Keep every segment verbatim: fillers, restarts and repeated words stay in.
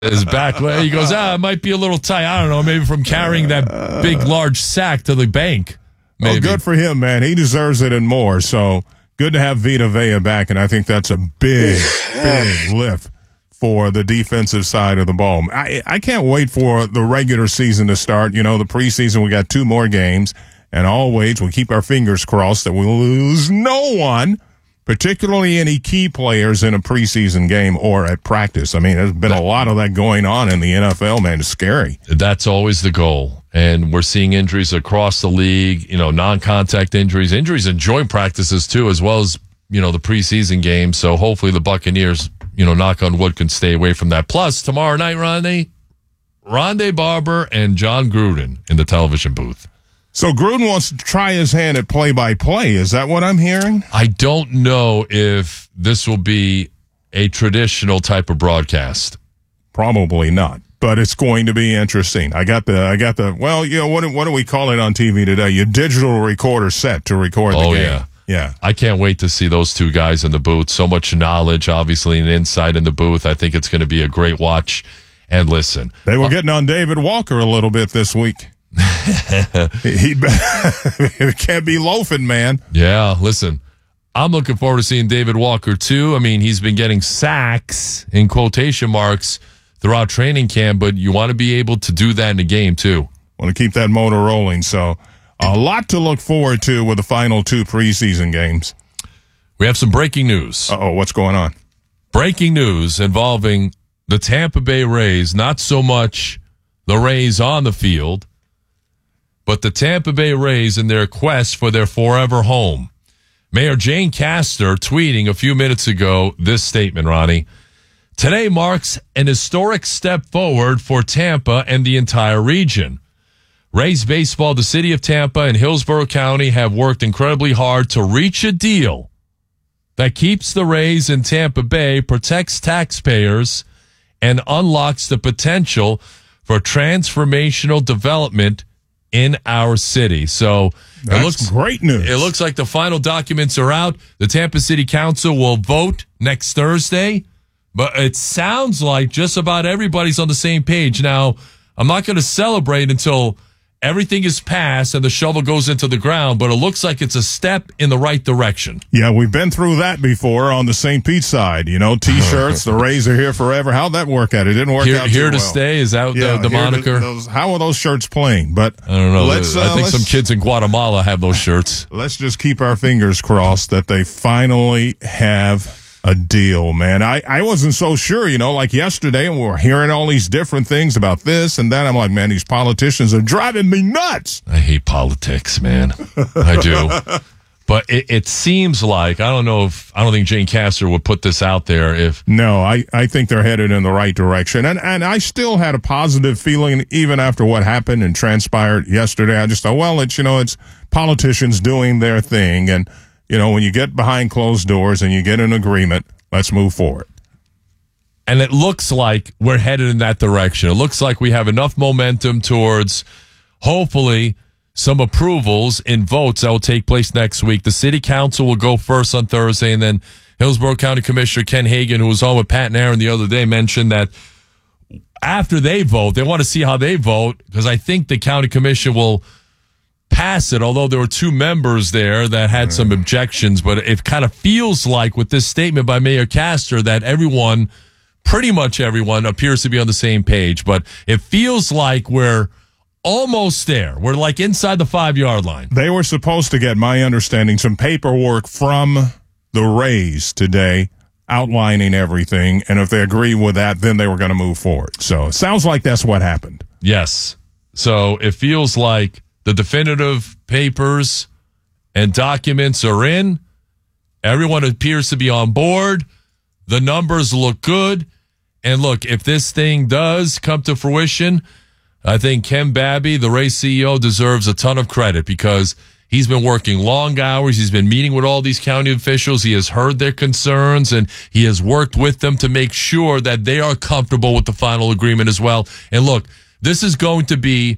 his back. He goes, ah, it might be a little tight. I don't know, maybe from carrying that big, large sack to the bank. Maybe. Well, good for him, man. He deserves it and more. So good to have Vita Vea back, and I think that's a big, big lift for the defensive side of the ball. I, I can't wait for the regular season to start. You know, the preseason, we got two more games, and always we keep our fingers crossed that we'll lose no one, particularly any key players in a preseason game or at practice. I mean, there's been a lot of that going on in the N F L, man. It's scary. That's always the goal. And we're seeing injuries across the league, you know, non-contact injuries, injuries in joint practices too, as well as, you know, the preseason game. So hopefully the Buccaneers, you know, knock on wood, can stay away from that. Plus, tomorrow night, Rondé, Rondé Barber and John Gruden in the television booth. So Gruden wants to try his hand at play-by-play. Is that what I'm hearing? I don't know if this will be a traditional type of broadcast. Probably not, but it's going to be interesting. I got the, I got the, well, you know, what, what do we call it on T V today? Your digital recorder set to record the oh, game. yeah. Yeah. I can't wait to see those two guys in the booth. So much knowledge, obviously, and insight in the booth. I think it's going to be a great watch and listen. They were uh, getting on David Walker a little bit this week. he, he can't be loafing, man. Yeah, listen, I'm looking forward to seeing David Walker, too. I mean, he's been getting sacks, in quotation marks, throughout training camp, but you want to be able to do that in a game, too. Want to keep that motor rolling, so a lot to look forward to with the final two preseason games. We have some breaking news. Uh-oh, what's going on? Breaking news involving the Tampa Bay Rays, not so much the Rays on the field, but the Tampa Bay Rays in their quest for their forever home. Mayor Jane Castor tweeting a few minutes ago this statement, Ronnie. Today marks an historic step forward for Tampa and the entire region. Rays baseball, the city of Tampa and Hillsborough County have worked incredibly hard to reach a deal that keeps the Rays in Tampa Bay, protects taxpayers, and unlocks the potential for transformational development in our city. So That's it looks great news. It looks like the final documents are out. The Tampa City Council will vote next Thursday, but it sounds like just about everybody's on the same page. Now, I'm not going to celebrate until everything is passed and the shovel goes into the ground, but it looks like it's a step in the right direction. Yeah, we've been through that before on the Saint Pete side. You know, T-shirts, the Rays are here forever. How'd that work out? It didn't work here, out Here too to well. stay? Is that yeah, the, the moniker? To, those, how are those shirts playing? But I don't know. Let's, uh, I think let's, some kids in Guatemala have those shirts. Let's just keep our fingers crossed that they finally have a deal, man. I, I wasn't so sure, you know, like yesterday, and we were hearing all these different things about this and that. I'm like, man, these politicians are driving me nuts. I hate politics, man. I do. But it, it seems like, I don't know if, I don't think Jane Castor would put this out there if. No, I, I think they're headed in the right direction. And, and I still had a positive feeling even after what happened and transpired yesterday. I just thought, well, it's, you know, it's politicians doing their thing. And, you know, when you get behind closed doors and you get an agreement, let's move forward. And it looks like we're headed in that direction. It looks like we have enough momentum towards, hopefully, some approvals in votes that will take place next week. The city council will go first on Thursday, and then Hillsborough County Commissioner Ken Hagan, who was on with Pat and Aaron the other day, mentioned that after they vote, they want to see how they vote, because I think the county commission will pass it, although there were two members there that had some objections. But it kind of feels like with this statement by Mayor Castor that everyone, pretty much everyone, appears to be on the same page. But it feels like we're almost there. We're like inside the five-yard line. They were supposed to get, my understanding, some paperwork from the Rays today outlining everything. And if they agree with that, then they were going to move forward. So it sounds like that's what happened. Yes. So it feels like the definitive papers and documents are in. Everyone appears to be on board. The numbers look good. And look, if this thing does come to fruition, I think Ken Babby, the Rays C E O, deserves a ton of credit because he's been working long hours. He's been meeting with all these county officials. He has heard their concerns, and he has worked with them to make sure that they are comfortable with the final agreement as well. And look, this is going to be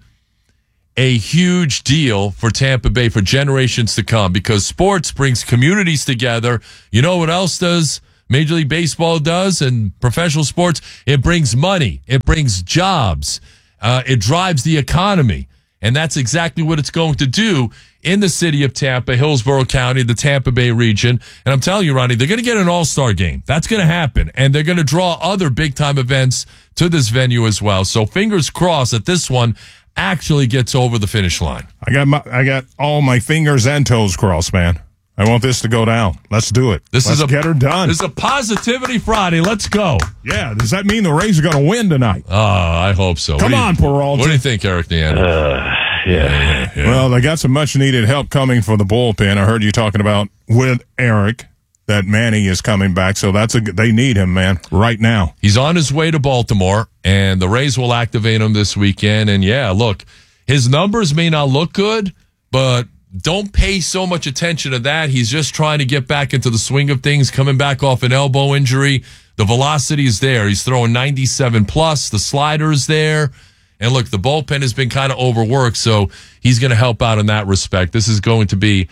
a huge deal for Tampa Bay for generations to come because sports brings communities together. You know what else does Major League Baseball does and professional sports, it brings money. It brings jobs. Uh, it drives the economy. And that's exactly what it's going to do in the city of Tampa, Hillsborough County, the Tampa Bay region. And I'm telling you, Ronnie, they're going to get an all-star game. That's going to happen. And they're going to draw other big-time events to this venue as well. So fingers crossed that this one actually gets over the finish line. I got my, I got all my fingers and toes crossed, man. I want this to go down. Let's do it. This Let's is a, get her done. This is a Positivity Friday. Let's go. Yeah, does that mean the Rays are going to win tonight? Uh, I hope so. Come what on, you, Peralta. What do you think, Eric Neander? Uh, yeah. Yeah, yeah. Well, they got some much-needed help coming for the bullpen. I heard you talking about with Eric that Manny is coming back, so that's a they need him, man, right now. He's on his way to Baltimore, and the Rays will activate him this weekend. And, yeah, look, his numbers may not look good, but don't pay so much attention to that. He's just trying to get back into the swing of things, coming back off an elbow injury. The velocity is there. He's throwing ninety-seven plus. The slider is there. And look, the bullpen has been kind of overworked, so he's going to help out in that respect. This is going to be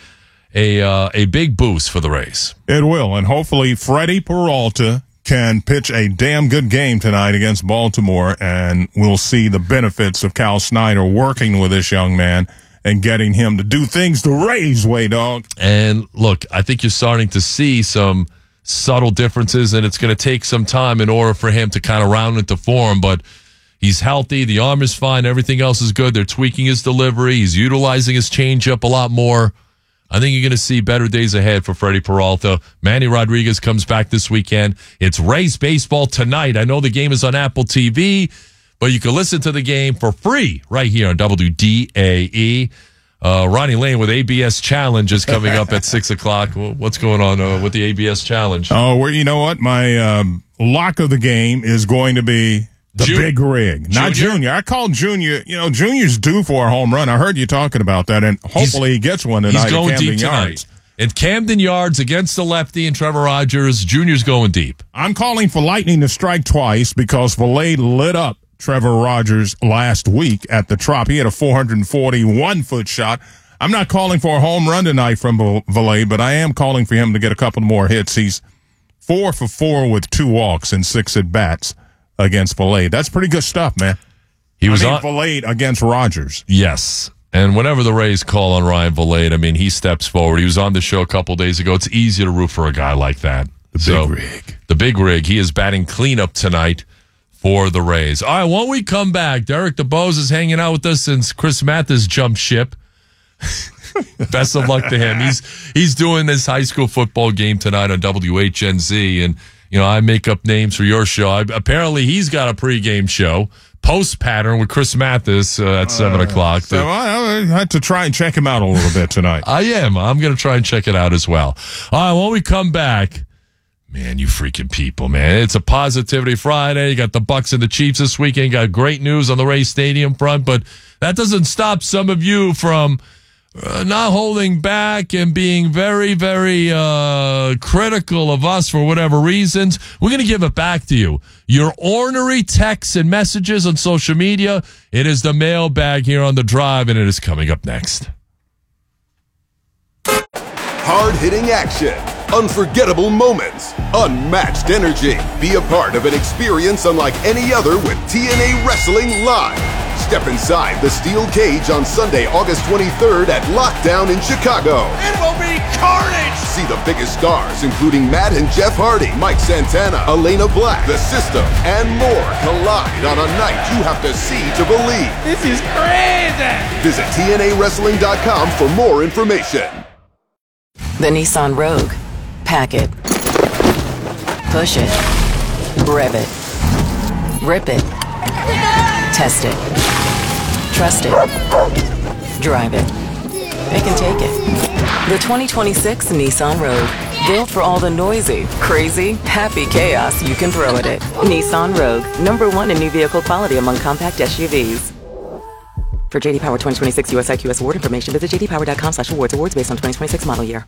a uh, a big boost for the Rays. It will, and hopefully Freddie Peralta can pitch a damn good game tonight against Baltimore, and we'll see the benefits of Cal Snyder working with this young man and getting him to do things the Rays way, dog. And look, I think you're starting to see some subtle differences, and it's going to take some time in order for him to kind of round into form, but he's healthy. The arm is fine. Everything else is good. They're tweaking his delivery. He's utilizing his changeup a lot more. I think you're going to see better days ahead for Freddie Peralta. Manny Rodriguez comes back this weekend. It's Rays baseball tonight. I know the game is on Apple T V, but you can listen to the game for free right here on W D A E. Uh, Ronnie Lane with A B S Challenge is coming up at six o'clock. What's going on uh, with the A B S Challenge? Oh, well, you know what? My um, lock of the game is going to be the Ju- big rig, not Junior? Junior. I called Junior. You know, Junior's due for a home run. I heard you talking about that, and hopefully He's- he gets one tonight. He's going at Camden deep tonight. Yards. At Camden Yards against the lefty and Trevor Rogers, Junior's going deep. I'm calling for Lightning to strike twice because Valet lit up Trevor Rogers last week at the Trop. He had a four forty-one foot shot. I'm not calling for a home run tonight from Valet, but I am calling for him to get a couple more hits. He's four for four with two walks and six at bats against Valet. That's pretty good stuff, man. He was I mean, on Valet against Rogers. Yes. And whenever the Rays call on Ryan Valade, I mean, he steps forward. He was on the show a couple days ago. It's easy to root for a guy like that. The So, big rig. The big rig. He is batting cleanup tonight for the Rays. All right, when we come back, Derek DeBose is hanging out with us since Chris Mathis jumped ship. Best of luck to him. He's he's doing this high school football game tonight on W H N Z, and you know I make up names for your show. I, apparently, he's got a pregame show, Post Pattern with Chris Mathis uh, at seven o'clock. So I, I had to try and check him out a little bit tonight. I am. I'm going to try and check it out as well. All right, when we come back, man, you freaking people, man. It's a Positivity Friday. You got the Bucks and the Chiefs this weekend. You got great news on the Rays Stadium front, but that doesn't stop some of you from uh, not holding back and being very, very uh, critical of us for whatever reasons. We're going to give it back to you. Your ornery texts and messages on social media. It is the mailbag here on The Drive, and it is coming up next. Hard-hitting action, unforgettable moments, unmatched energy. Be a part of an experience unlike any other with T N A Wrestling Live. Step inside the steel cage on Sunday, August twenty-third at Lockdown in Chicago. It will be carnage! See the biggest stars, including Matt and Jeff Hardy, Mike Santana, Elena Black, The System, and more collide on a night you have to see to believe. This is crazy! Visit T N A wrestling dot com for more information. The Nissan Rogue. Pack it. Push it. Rev it. Rip it. Test it. Trust it. Drive it. It can take it. The twenty twenty-six Nissan Rogue. Built for all the noisy, crazy, happy chaos you can throw at it. Nissan Rogue. Number one in new vehicle quality among compact S U Vs. For J D Power twenty twenty-six U S I Q S award information, visit j d power dot com slash awards. Awards based on twenty twenty-six model year.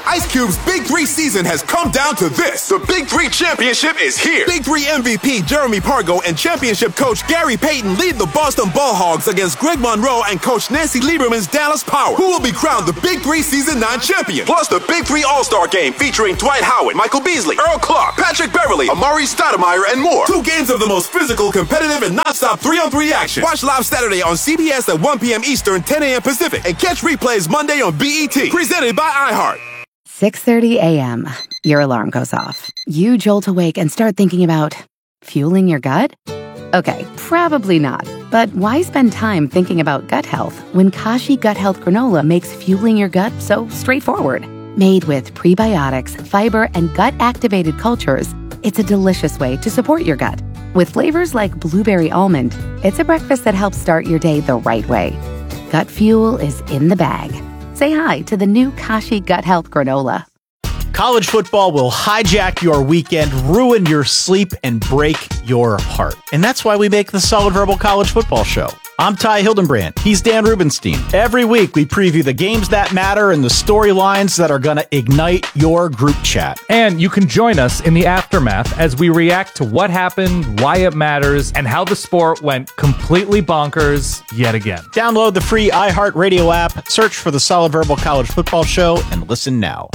Ice Cube's Big Three season has come down to this. The Big Three Championship is here. Big Three M V P Jeremy Pargo and championship coach Gary Payton lead the Boston Ball Hogs against Greg Monroe and coach Nancy Lieberman's Dallas Power, who will be crowned the Big Three Season nine champion. Plus the Big Three All-Star Game featuring Dwight Howard, Michael Beasley, Earl Clark, Patrick Beverly, Amari Stoudemire, and more. Two games of the most physical, competitive, and non-stop three-on-three action. Watch live Saturday on C B S at one p.m. Eastern, ten a.m. Pacific, and catch replays Monday on B E T. Presented by iHeart. six thirty a.m. Your alarm goes off. You jolt awake and start thinking about fueling your gut? Okay, probably not. But why spend time thinking about gut health when Kashi Gut Health Granola makes fueling your gut so straightforward? Made with prebiotics, fiber, and gut-activated cultures, it's a delicious way to support your gut. With flavors like blueberry almond, it's a breakfast that helps start your day the right way. Gut fuel is in the bag. Say hi to the new Kashi Gut Health Granola. College football will hijack your weekend, ruin your sleep, and break your heart. And that's why we make the Solid Verbal College Football Show. I'm Ty Hildenbrand. He's Dan Rubenstein. Every week, we preview the games that matter and the storylines that are going to ignite your group chat. And you can join us in the aftermath as we react to what happened, why it matters, and how the sport went completely bonkers yet again. Download the free iHeartRadio app, search for the Solid Verbal College Football Show, and listen now.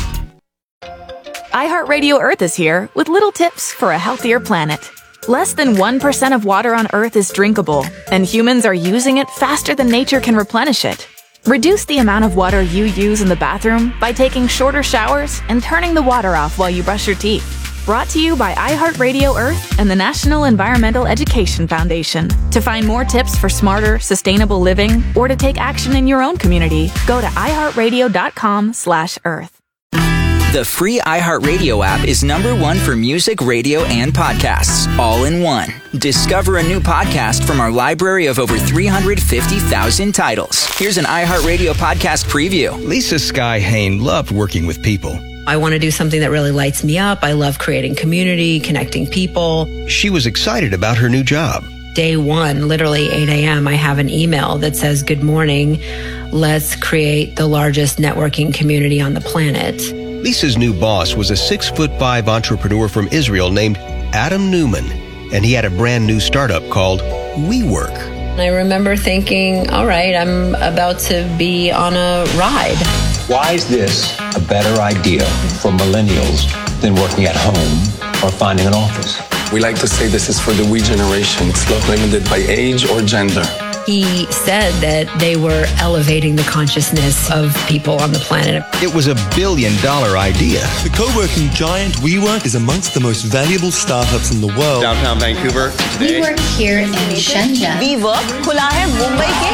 iHeartRadio Earth is here with little tips for a healthier planet. Less than one percent of water on Earth is drinkable, and humans are using it faster than nature can replenish it. Reduce the amount of water you use in the bathroom by taking shorter showers and turning the water off while you brush your teeth. Brought to you by iHeartRadio Earth and the National Environmental Education Foundation. To find more tips for smarter, sustainable living, or to take action in your own community, go to iHeartRadio.com slash Earth. The free iHeartRadio app is number one for music, radio, and podcasts, all in one. Discover a new podcast from our library of over three hundred fifty thousand titles. Here's an iHeartRadio podcast preview. Lisa Sky Hain loved working with people. I want to do something that really lights me up. I love creating community, connecting people. She was excited about her new job. Day one, literally eight a.m., I have an email that says, "Good morning. Let's create the largest networking community on the planet." Lisa's new boss was a six foot five entrepreneur from Israel named Adam Newman, and he had a brand new startup called WeWork. I remember thinking, all right, I'm about to be on a ride. Why is this a better idea for millennials than working at home or finding an office? We like to say this is for the we generation. It's not limited by age or gender. He said that they were elevating the consciousness of people on the planet. It was a billion dollar idea. The co-working giant WeWork is amongst the most valuable startups in the world. Downtown Vancouver today. We work here in Shenzhen. WeWork खुला है मुंबई के.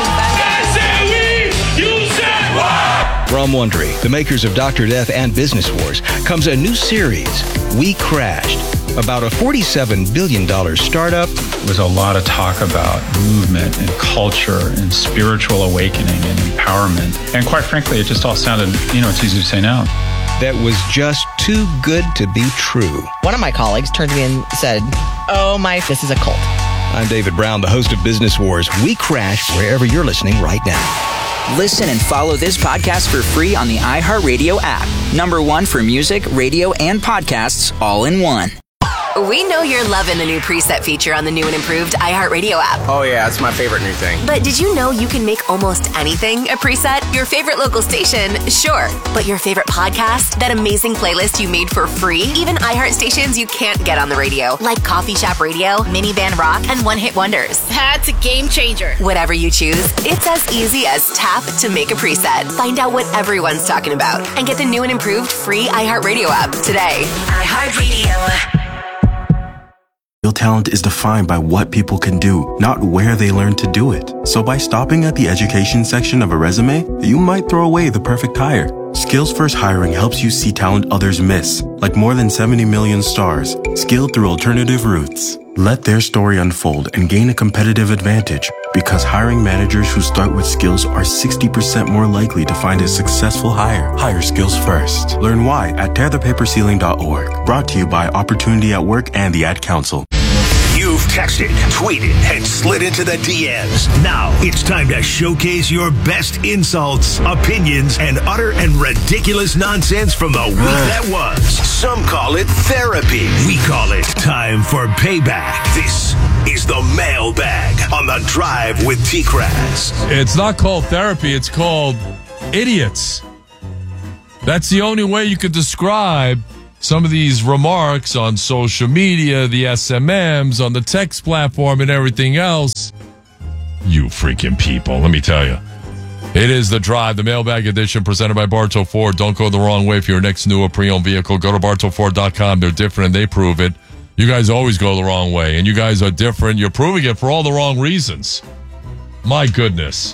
From Wondery, the makers of Doctor Death and Business Wars, comes a new series, We Crashed, about a forty-seven billion dollars startup. There was a lot of talk about movement and culture and spiritual awakening and empowerment. And quite frankly, it just all sounded, you know, it's easy to say now. That was just too good to be true. One of my colleagues turned to me and said, "Oh my, this is a cult." I'm David Brown, the host of Business Wars. We Crash wherever you're listening right now. Listen and follow this podcast for free on the iHeartRadio app. Number one for music, radio, and podcasts, all in one. We know you're loving the new preset feature on the new and improved iHeartRadio app. Oh yeah, it's my favorite new thing. But did you know you can make almost anything a preset? Your favorite local station, sure. But your favorite podcast? That amazing playlist you made for free? Even iHeart stations you can't get on the radio, like Coffee Shop Radio, Minivan Rock, and One Hit Wonders. That's a game changer. Whatever you choose, it's as easy as tap to make a preset. Find out what everyone's talking about and get the new and improved free iHeartRadio app today. iHeartRadio. Real talent is defined by what people can do, not where they learn to do it. So by stopping at the education section of a resume, you might throw away the perfect hire. Skills First Hiring helps you see talent others miss, like more than seventy million stars, skilled through alternative routes. Let their story unfold and gain a competitive advantage, because hiring managers who start with skills are sixty percent more likely to find a successful hire. Hire skills first. Learn why at tear the paper ceiling dot org. Brought to you by Opportunity at Work and the Ad Council. You You've texted, tweeted, and slid into the D Ms. Now it's time to showcase your best insults, opinions, and utter and ridiculous nonsense from the week that was. Some call it therapy. We call it time for payback. This is the mailbag on the Drive with T-Kraz. It's not called therapy. It's called idiots. That's the only way you could describe some of these remarks on social media, the S M Ms, on the text platform, and everything else. You freaking people, let me tell you. It is The Drive, the mailbag edition presented by Bartow Ford. Don't go the wrong way for your next new or pre-owned vehicle. Go to bartow ford dot com. They're different and they prove it. You guys always go the wrong way, and you guys are different. You're proving it for all the wrong reasons. My goodness.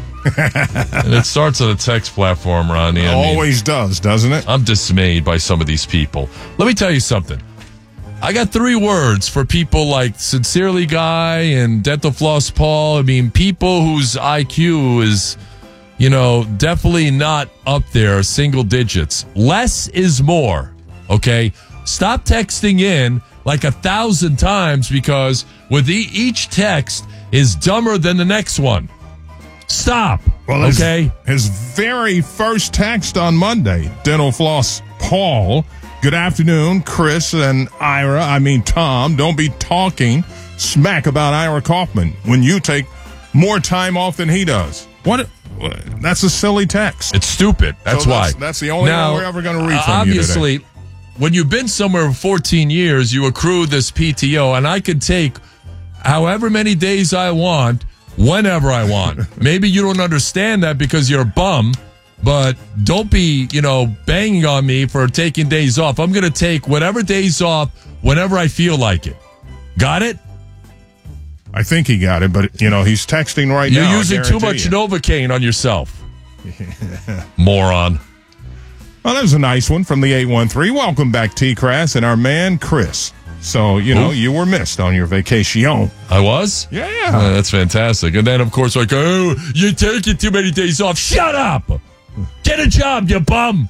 And it starts on the text platform, Ronnie. I Always mean, does, doesn't it? I'm dismayed by some of these people. Let me tell you something. I got three words for people like Sincerely Guy and Dental Floss Paul. I mean, people whose I Q is, you know, definitely not up there, single digits. Less is more, okay? Stop texting in like a thousand times because with e- each text is dumber than the next one. Stop. Well, his, okay. His very first text on Monday, Dental Floss Paul. Good afternoon, Chris and Ira. I mean, Tom. Don't be talking smack about Ira Kaufman when you take more time off than he does. What? That's a silly text. It's stupid. That's so why. That's, that's the only now, one we're ever going to read from obviously, you today. When you've been somewhere for fourteen years, you accrue this P T O, and I could take however many days I want, whenever I want. Maybe you don't understand that because you're a bum, but don't be, you know, banging on me for taking days off. I'm going to take whatever days off whenever I feel like it. Got it? I think he got it, but, you know, he's texting right you're now. You're using too much you. Novocaine on yourself. Moron. Well, that was a nice one from the eight one three. Welcome back, T-Kraz, and our man, Chris. So, you know, Ooh. you were missed on your vacation. I was? Yeah. Uh, that's fantastic. And then, of course, like, oh, you're taking too many days off. Shut up! Get a job, you bum!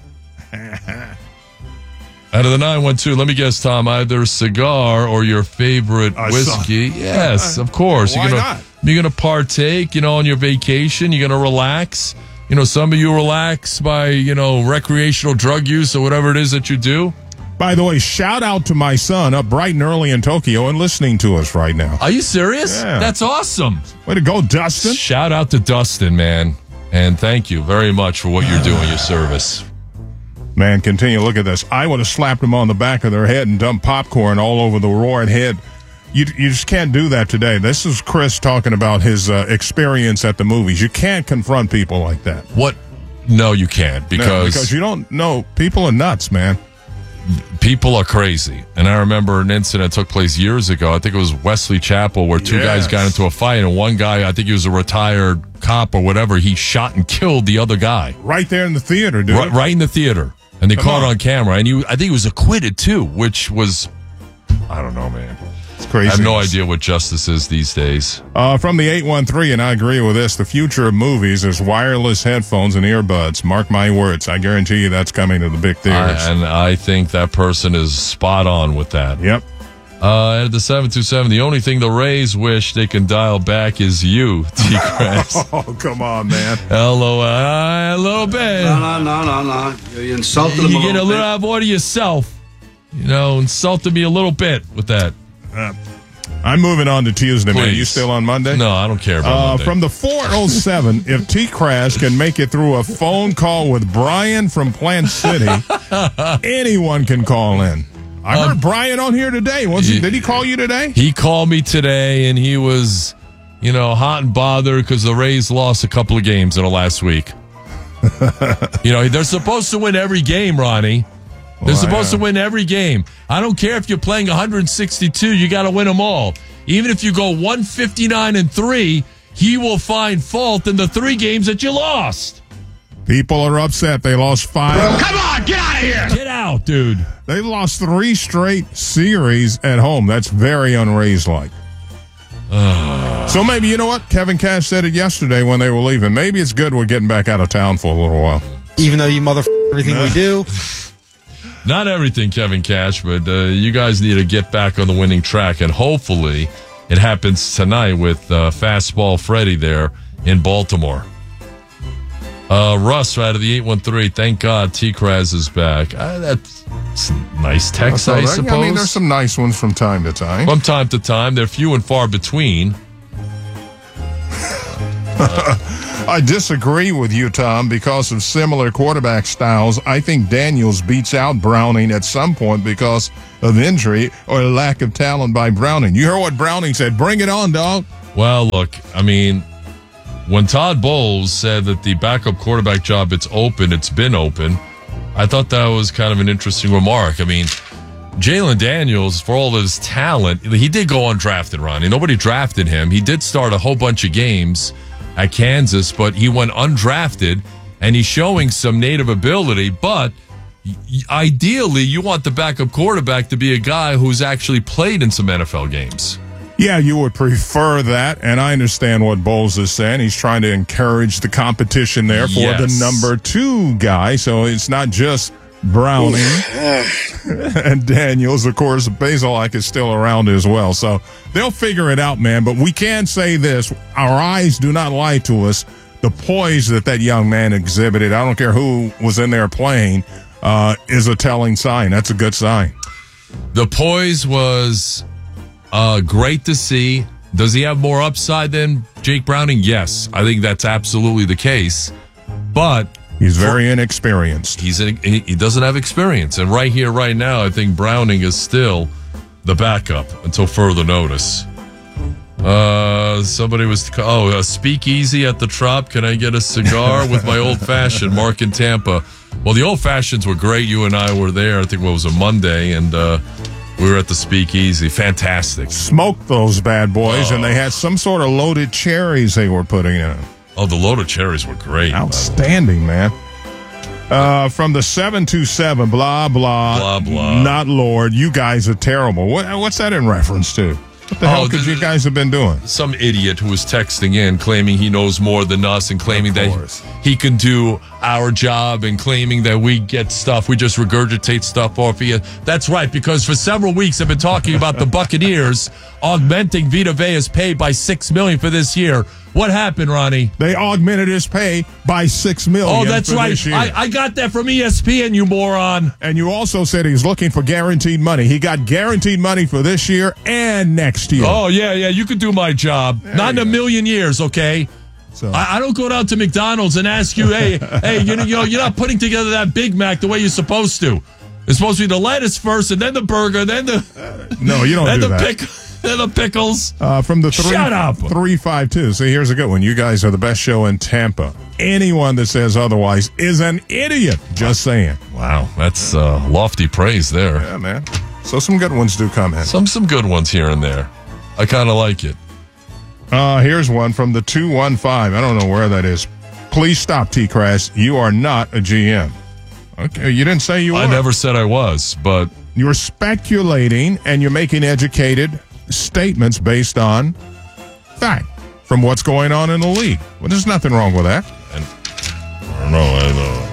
Out of the nine one two, let me guess, Tom, either cigar or your favorite I whiskey. Saw. Yes, of course. Why you're gonna, not? You're going to partake, you know, on your vacation. You're going to relax. You know, some of you relax by, you know, recreational drug use or whatever it is that you do. By the way, shout out to my son up bright and early in Tokyo and listening to us right now. Are you serious? Yeah. That's awesome. Way to go, Dustin. Shout out to Dustin, man. And thank you very much for what you're doing, your service. Man, continue. Look at this. I would have slapped them on the back of their head and dumped popcorn all over the roaring head. You you just can't do that today. This is Chris talking about his uh, experience at the movies. You can't confront people like that. What? No, you can't. Because, no, because you don't know. People are nuts, man. People are crazy. And I remember an incident that took place years ago. I think it was Wesley Chapel where two yes. guys got into a fight. And one guy, I think he was a retired cop or whatever, he shot and killed the other guy. Right there in the theater, dude. Right, right in the theater. And they Come caught on. it on camera. And he, I think he was acquitted, too, which was, I don't know, man. It's crazy. I have no idea what justice is these days. Uh, from the eight one three, and I agree with this, the future of movies is wireless headphones and earbuds. Mark my words. I guarantee you that's coming to the big theaters. I, and I think that person is spot on with that. Yep. Uh, at the seven two seven, the only thing the Rays wish they can dial back is you, T-Kraz. Oh, come on, man. Hello, uh, a little bit. No, no, no, no, no. You insulted him You Oh, a get little a little bit. out of order yourself. You know, insulted me a little bit with that. Uh, I'm moving on to Tuesday, man. Please. You still on Monday? No, I don't care about uh, Monday. From the four oh seven, if T-Kraz can make it through a phone call with Brian from Plant City, anyone can call in. I Um, heard Brian on here today. Was he? Did he call you today? He called me today, and he was, you know, hot and bothered because the Rays lost a couple of games in the last week. You know, they're supposed to win every game, Ronnie. They're Well, supposed yeah. to win every game. I don't care if you're playing one hundred sixty-two, you got to win them all. Even if you go one fifty-nine and three, he will find fault in the three games that you lost. People are upset. They lost five. Come on, get out of here. Get out, dude. They lost three straight series at home. That's very un-Rays-like. So maybe, you know what? Kevin Cash said it yesterday when they were leaving. Maybe it's good we're getting back out of town for a little while. Even though you mother everything we do. Not everything, Kevin Cash, but uh, you guys need to get back on the winning track, and hopefully it happens tonight with uh, Fastball Freddy there in Baltimore. Uh, Russ out of the eight one three, thank God T-Kraz is back. Uh, that's, that's a nice text, I, I suppose. I mean, there's some nice ones from time to time. From time to time. They're few and far between. uh, I disagree with you, Tom, because of similar quarterback styles. I think Daniels beats out Browning at some point because of injury or lack of talent by Browning. You heard what Browning said. Bring it on, dog. Well, look, I mean, when Todd Bowles said that the backup quarterback job, it's open, it's been open, I thought that was kind of an interesting remark. I mean, Jalen Daniels, for all of his talent, he did go undrafted, Ronnie. Nobody drafted him. He did start a whole bunch of games at Kansas, but he went undrafted, and he's showing some native ability, but ideally you want the backup quarterback to be a guy who's actually played in some N F L games. Yeah, you would prefer that, and I understand what Bowles is saying. He's trying to encourage the competition there for Yes. the number two guy, so it's not just Browning and Daniels. Of course, Bazelak is still around as well, so they'll figure it out, man. But we can say this: our eyes do not lie to us. The poise that that young man exhibited, I don't care who was in there playing, uh, is a telling sign. That's a good sign. The poise was uh, great to see. Does he have more upside than Jake Browning? Yes, I think that's absolutely the case. But he's very inexperienced. He's in, he, he doesn't have experience. And right here, right now, I think Browning is still the backup until further notice. Uh, somebody was, oh, a speakeasy at the Trop. Can I get a cigar with my old fashioned? Mark in Tampa. Well, the old fashions were great. You and I were there. I think it was a Monday, and uh, we were at the speakeasy. Fantastic. Smoked those bad boys, Oh. and they had some sort of loaded cherries they were putting in. Oh, the loaded cherries were great. Outstanding, man. Uh, from the seven two seven, blah, blah. Blah, blah. Not Lord. You guys are terrible. What, what's that in reference to? What the Oh, hell could the- you guys have been doing? Some idiot who was texting in claiming he knows more than us and claiming that he can do our job and claiming that we get stuff. We just regurgitate stuff off here. That's right, because for several weeks I've been talking about the Buccaneers augmenting Vita Vea's pay by six million dollars for this year. What happened, Ronnie? They augmented his pay by six million dollars. Oh, that's for right. this year. I, I got that from E S P N, you moron. And you also said he's looking for guaranteed money. He got guaranteed money for this year and next year. Oh, yeah, yeah, you could do my job. Not in a million years, okay? So. I, I don't go down to McDonald's and ask you, hey, hey, you know, you know, you're not putting together that Big Mac the way you're supposed to. It's supposed to be the lettuce first, and then the burger, then the No, you don't then do the that. pick, then the pickles. Uh, from the three, Shut up. three five two. So here's a good one. You guys are the best show in Tampa. Anyone that says otherwise is an idiot. Just saying. Wow, that's uh, lofty praise there. Yeah, man. So some good ones do come in. Some some good ones here and there. I kind of like it. Uh, here's one from the two one five. I don't know where that is. Please stop, T-Crash. You are not a G M. Okay, you didn't say you were. I never said I was, but You're speculating and you're making educated statements based on fact from what's going on in the league. Well, there's nothing wrong with that. and, I don't know. I,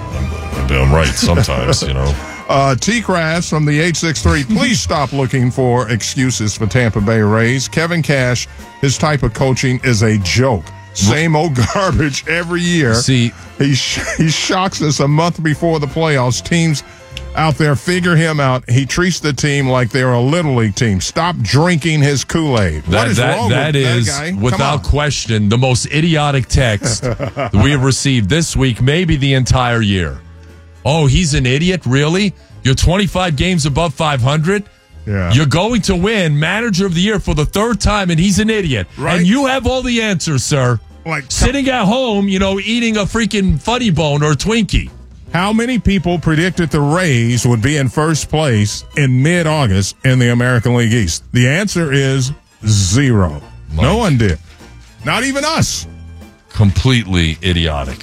uh, I'm, I'm right sometimes, you know. Uh, T-Crash from the eight six three, please stop looking for excuses for Tampa Bay Rays. Kevin Cash, his type of coaching is a joke. Same old garbage every year. See, he sh- he shocks us a month before the playoffs. Teams out there figure him out. He treats the team like they're a little league team. Stop drinking his Kool-Aid. That, what is that, wrong that with is, that guy? without question, the most idiotic text that we have received this week, maybe the entire year. Oh, he's an idiot? Really? You're twenty-five games above five hundred? Yeah. You're going to win Manager of the Year for the third time, and he's an idiot. Right. And you have all the answers, sir. Like, Sitting at home, you know, eating a freaking Funny Bone or a Twinkie. how many people predicted the Rays would be in first place in mid-August in the American League East? The answer is zero. Mike. No one did. Not even us. Completely idiotic.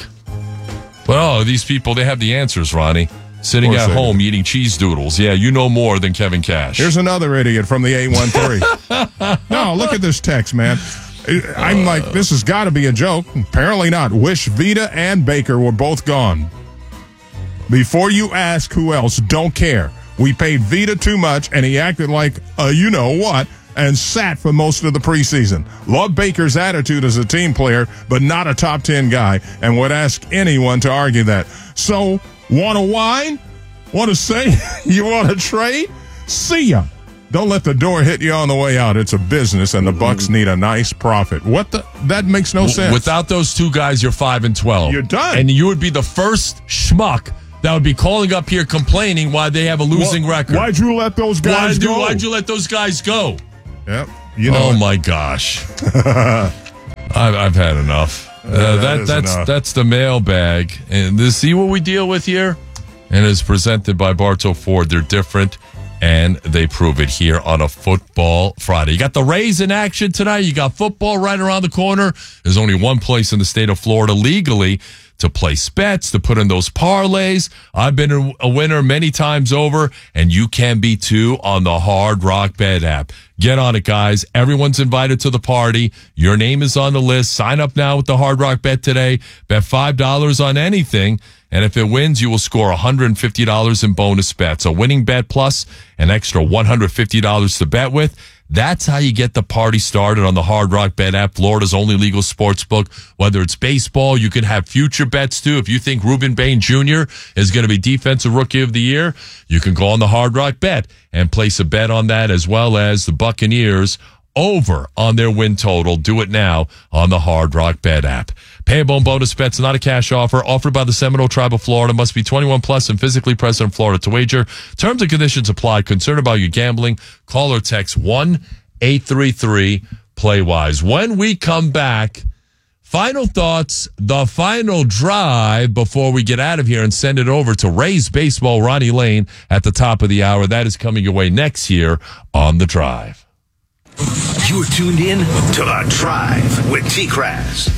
Well, these people, they have the answers, Ronnie. Sitting Of course at they home do. eating cheese doodles. Yeah, you know more than Kevin Cash. Here's another idiot from the eight one three. No, look at this text, man. I'm like, this has got to be a joke. Apparently not. Wish Vita and Baker were both gone. Before you ask who else, don't care. We paid Vita too much, and he acted like uh, you know what, and sat for most of the preseason. Love Baker's attitude as a team player, but not a top ten guy, and would ask anyone to argue that. So, want to whine? Want to say you want to trade? See ya. Don't let the door hit you on the way out. It's a business, and the Bucks need a nice profit. What the? That makes no sense. Without those two guys, you're five and twelve. You're done. And you would be the first schmuck that would be calling up here complaining why they have a losing well, record. Why'd you let those guys why'd go? You, why'd you let those guys go? Yep. You know oh, it. my gosh. I've, I've had enough. Uh, yeah, that, that that's enough. that's the mailbag. And this, see what we deal with here? And it's presented by Bartow Ford. They're different, and they prove it here on a Football Friday. You got the Rays in action tonight. You got football right around the corner. There's only one place in the state of Florida legally to place bets, to put in those parlays. I've been a winner many times over, and you can be too on the Hard Rock Bet app. Get on it, guys. Everyone's invited to the party. Your name is on the list. Sign up now with the Hard Rock Bet today. Bet five dollars on anything, and if it wins, you will score one hundred fifty dollars in bonus bets. A winning bet plus an extra one hundred fifty dollars to bet with. That's how you get the party started on the Hard Rock Bet app, Florida's only legal sports book. Whether it's baseball, you can have future bets too. If you think Ruben Bain Junior is going to be Defensive Rookie of the Year, you can go on the Hard Rock Bet and place a bet on that, as well as the Buccaneers over on their win total. Do it now on the Hard Rock Bet app. Payable bonus bets, not a cash offer, offered by the Seminole Tribe of Florida. Must be twenty-one plus and physically present in Florida to wager. Terms and conditions apply. Concerned about your gambling? Call or text one eight three three play wise. When we come back, final thoughts, the final drive before we get out of here and send it over to Rays Baseball, Ronnie Lane, at the top of the hour. That is coming your way next year on The Drive. You're tuned in to The Drive with T-Crass.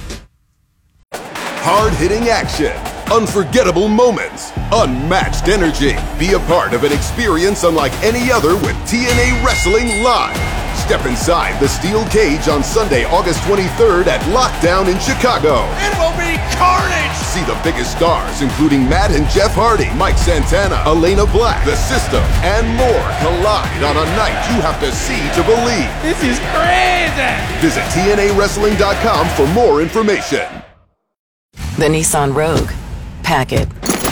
Hard-hitting action, unforgettable moments, unmatched energy. Be a part of an experience unlike any other with T N A Wrestling Live. Step inside the steel cage on Sunday, August twenty-third at Lockdown in Chicago. It will be carnage! See the biggest stars, including Matt and Jeff Hardy, Mike Santana, Elena Black, The System, and more collide on a night you have to see to believe. This is crazy! Visit T N A wrestling dot com for more information. The Nissan Rogue. Pack it.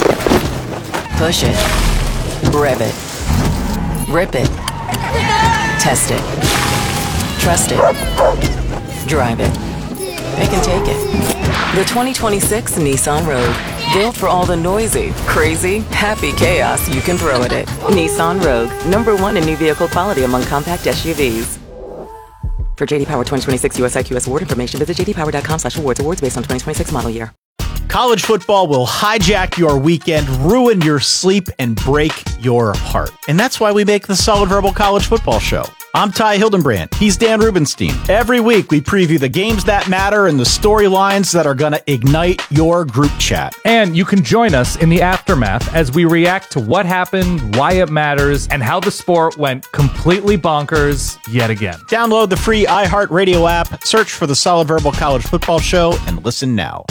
Push it. Rev it. Rip it. Test it. Trust it. Drive it. They can take it. The twenty twenty-six Nissan Rogue. Built for all the noisy, crazy, happy chaos you can throw at it. Nissan Rogue. Number one in new vehicle quality among compact S U Vs. For J D Power twenty twenty-six U S I Q S award information, visit j d power dot com slash awards. Awards based on twenty twenty-six model year. College football will hijack your weekend, ruin your sleep, and break your heart. And that's why we make the Solid Verbal College Football Show. I'm Ty Hildenbrand. He's Dan Rubenstein. Every week, we preview the games that matter and the storylines that are going to ignite your group chat. And you can join us in the aftermath as we react to what happened, why it matters, and how the sport went completely bonkers yet again. Download the free iHeartRadio app, search for the Solid Verbal College Football Show, and listen now.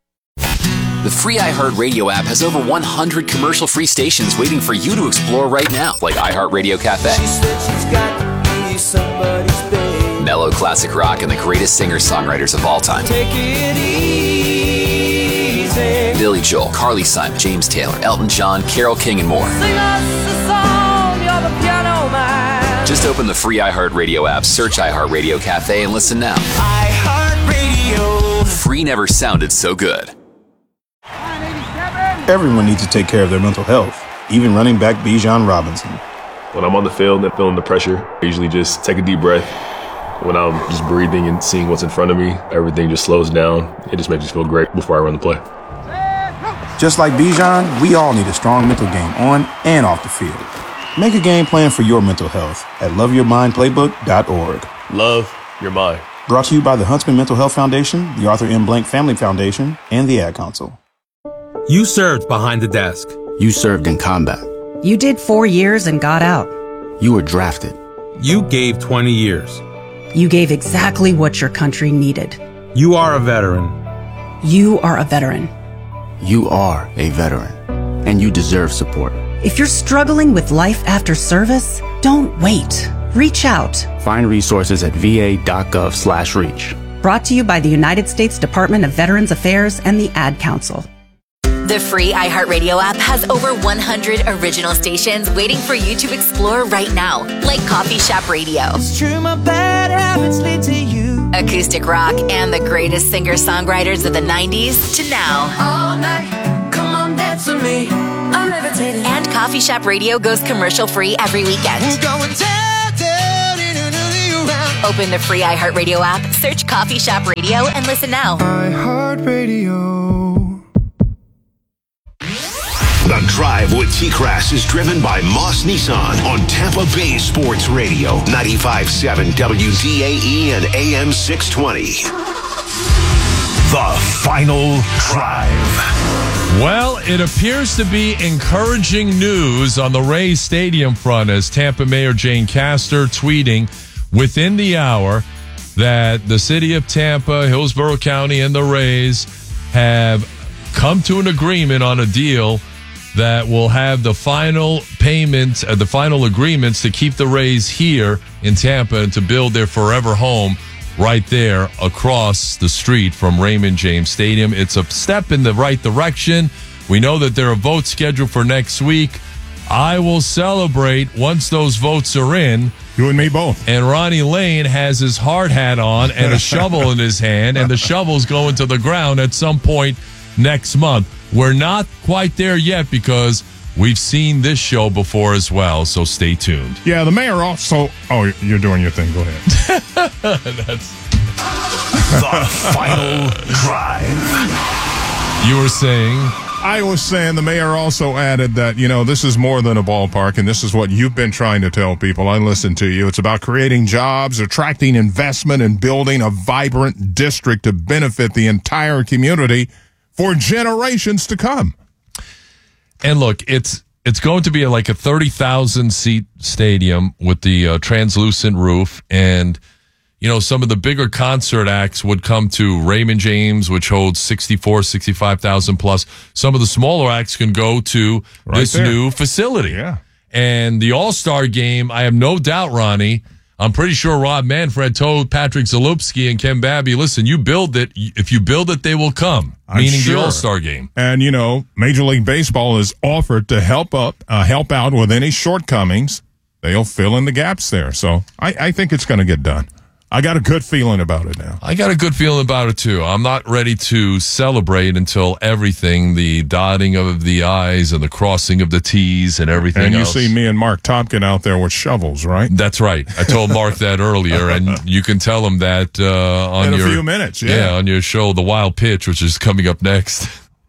The free iHeartRadio app has over one hundred commercial-free stations waiting for you to explore right now, like iHeartRadio Cafe, mellow classic rock, and the greatest singer-songwriters of all time. Take it easy. Billy Joel, Carly Simon, James Taylor, Elton John, Carole King, and more. Sing us a song, you're the piano man. Just open the free iHeartRadio app, search iHeartRadio Cafe, and listen now. iHeartRadio. Free never sounded so good. Everyone needs to take care of their mental health, even running back Bijan Robinson. When I'm on the field and feeling the pressure, I usually just take a deep breath. When I'm just breathing and seeing what's in front of me, everything just slows down. It just makes me feel great before I run the play. Just like Bijan, we all need a strong mental game on and off the field. Make a game plan for your mental health at love your mind playbook dot org. Love your mind. Brought to you by the Huntsman Mental Health Foundation, the Arthur M. Blank Family Foundation, and the Ad Council. You served behind the desk. You served in combat. You did four years and got out. You were drafted. You gave twenty years. You gave exactly what your country needed. You are a veteran. You are a veteran. You are a veteran, and you deserve support. If you're struggling with life after service, don't wait. Reach out. Find resources at va.gov slash reach. Brought to you by the United States Department of Veterans Affairs and the Ad Council. The free iHeartRadio app has over one hundred original stations waiting for you to explore right now, like Coffee Shop Radio, It's true, my bad habits lead to you. acoustic rock, and the greatest singer-songwriters of the nineties to now. All night, come on, dance with me. I'm levitating. And Coffee Shop Radio goes commercial-free every weekend. We're going down, down, in another round. Open the free iHeartRadio app, search Coffee Shop Radio, and listen now. iHeartRadio. The Drive with T-Crass is driven by Moss Nissan on Tampa Bay Sports Radio, ninety-five point seven W D A E and A M six twenty. The Final Drive. Well, it appears to be encouraging news on the Rays Stadium front as Tampa Mayor Jane Castor tweeting within the hour that the city of Tampa, Hillsborough County, and the Rays have come to an agreement on a deal that will have the final payments, uh, the final agreements to keep the Rays here in Tampa and to build their forever home right there across the street from Raymond James Stadium. It's a step in the right direction. We know that there are votes scheduled for next week. I will celebrate once those votes are in. You and me both. And Ronnie Lane has his hard hat on and a shovel in his hand, and the shovel's going to the ground at some point next month. We're not quite there yet because we've seen this show before as well, so stay tuned. Yeah, the mayor also... Oh, you're doing your thing. Go ahead. That's The Final Drive. You were saying... I was saying the mayor also added that, you know, this is more than a ballpark, and this is what you've been trying to tell people. I listened to you. It's about creating jobs, attracting investment, and building a vibrant district to benefit the entire community for generations to come. And look, it's it's going to be like a thirty thousand seat stadium with the uh, translucent roof. And, you know, some of the bigger concert acts would come to Raymond James, which holds sixty-four, sixty-five thousand plus. Some of the smaller acts can go to Right this there. new facility. Yeah. And the All-Star game, I have no doubt, Ronnie, I'm pretty sure Rob Manfred told Patrick Zalupski and Ken Babby, listen, you build it. If you build it, they will come, I'm meaning sure. the All-Star game. And, you know, Major League Baseball has offered to help up, uh, help out with any shortcomings. They'll fill in the gaps there. So I, I think it's going to get done. I got a good feeling about it now. I got a good feeling about it, too. I'm not ready to celebrate until everything, the dotting of the I's and the crossing of the T's and everything And you else. see me and Mark Tompkin out there with shovels, right? That's right. I told Mark that earlier, and you can tell him that uh, on In a your few minutes, yeah. on your show, The Wild Pitch, which is coming up next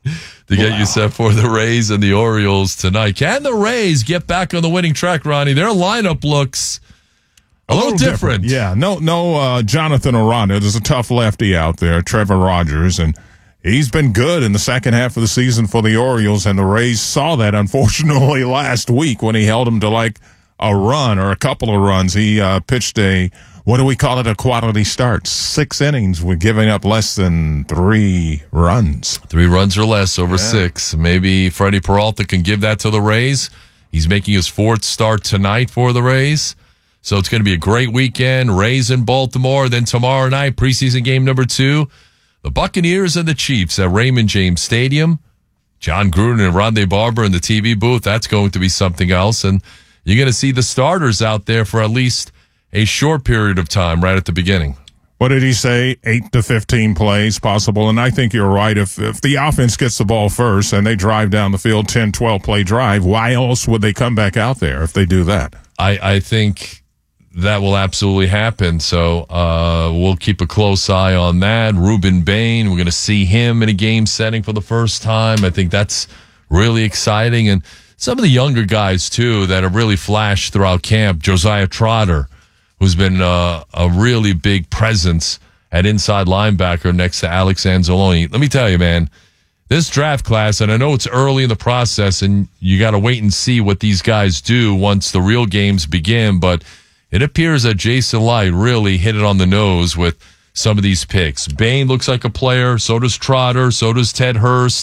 to get Wow. you set for the Rays and the Orioles tonight. Can the Rays get back on the winning track, Ronnie? Their lineup looks a, little, different. Yeah, no, no, uh, Jonathan Aranda. There's a tough lefty out there, Trevor Rogers, and he's been good in the second half of the season for the Orioles, and the Rays saw that, unfortunately, last week when he held them to like a run or a couple of runs. He uh, pitched a, what do we call it, a quality start. Six innings with giving up less than three runs. Three runs or less over Yeah. six. Maybe Freddie Peralta can give that to the Rays. He's making his fourth start tonight for the Rays. So it's going to be a great weekend. Rays in Baltimore. Then tomorrow night, preseason game number two, the Buccaneers and the Chiefs at Raymond James Stadium. John Gruden and Rondé Barber in the T V booth. That's going to be something else. And you're going to see the starters out there for at least a short period of time right at the beginning. What did he say? Eight to fifteen plays possible. And I think you're right. If if the offense gets the ball first and they drive down the field, ten, twelve play drive, why else would they come back out there if they do that? I, I think that will absolutely happen. So uh, we'll keep a close eye on that. Ruben Bain, we're going to see him in a game setting for the first time. I think that's really exciting. And some of the younger guys, too, that have really flashed throughout camp. Josiah Trotter, who's been uh, a really big presence at inside linebacker next to Alex Anzalone. Let me tell you, man, this draft class, and I know it's early in the process, and you got to wait and see what these guys do once the real games begin, but it appears that Jason Light really hit it on the nose with some of these picks. Bain looks like a player, so does Trotter, so does Ted Hurst.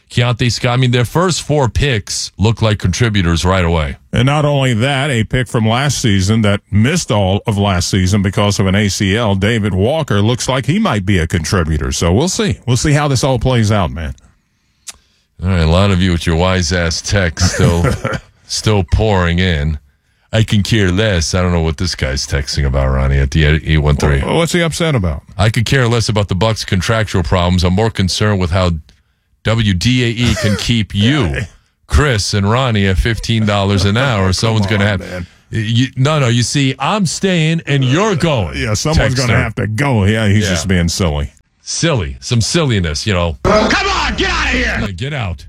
Keontae Scott. I mean, their first four picks look like contributors right away. And not only that, a pick from last season that missed all of last season because of an A C L, David Walker, looks like he might be a contributor. So we'll see. We'll see how this all plays out, man. All right, a lot of you with your wise-ass text still, still pouring in. I can care less. I don't know what this guy's texting about, Ronnie, at the eight one three. What's he upset about? I could care less about the Bucs' contractual problems. I'm more concerned with how W D A E can keep you, Chris, and Ronnie at fifteen dollars an hour. Someone's going to have... You, no, no, you see, I'm staying and you're going. Yeah, someone's going to have to go. Yeah, he's yeah. just being silly. Silly. Some silliness, you know. Come on, get out of here! Yeah, get out.